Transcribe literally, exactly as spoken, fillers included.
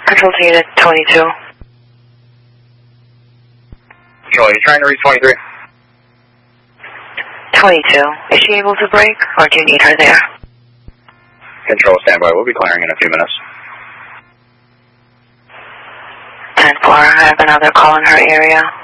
Control to unit twenty-two. Control, are you trying to reach twenty-three? twenty-two. Is she able to break, or do you need her there? Control, standby. We'll be clearing in a few minutes. ten four, I have another call in her area.